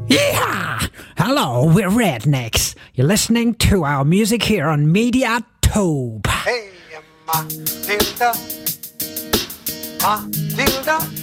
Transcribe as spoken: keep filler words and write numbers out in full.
Yeah! Hello, we're Rednecks. You're listening to our music here on Mediatope. Hey, Matilda, Matilda.